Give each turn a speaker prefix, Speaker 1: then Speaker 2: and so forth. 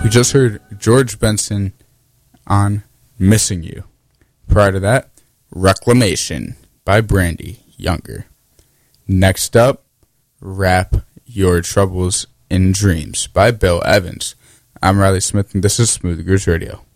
Speaker 1: We just heard George Benson on Missing You. Prior to that, Reclamation by Brandy Younger. Next up, Wrap Your Troubles in Dreams by Bill Evans. I'm Riley Smith, and this is Smooth Grooves Radio.